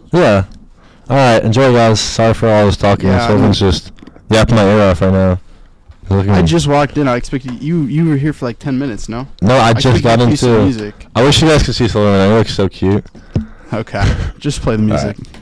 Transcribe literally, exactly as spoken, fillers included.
Yeah. All right. Enjoy, guys. Sorry for all this talking. Yeah, Sylvan's just yapping my ear off right now. I just walked in. I expected you. You were here for like ten minutes. No. No, I, I just got into. Music. I wish you guys could see Sylvan. He looks so cute. Okay. Just play the music.